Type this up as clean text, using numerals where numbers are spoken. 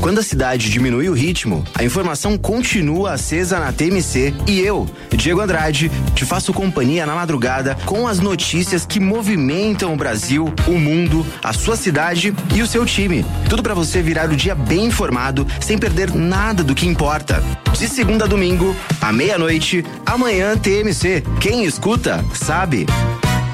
Quando a cidade diminui o ritmo, a informação continua acesa na TMC e eu, Diego Andrade, te faço companhia na madrugada com as notícias que movimentam o Brasil, o mundo, a sua cidade e o seu time. Tudo para você virar o dia bem informado, sem perder nada do que importa. De segunda a domingo, à meia-noite, amanhã TMC. Quem escuta, sabe.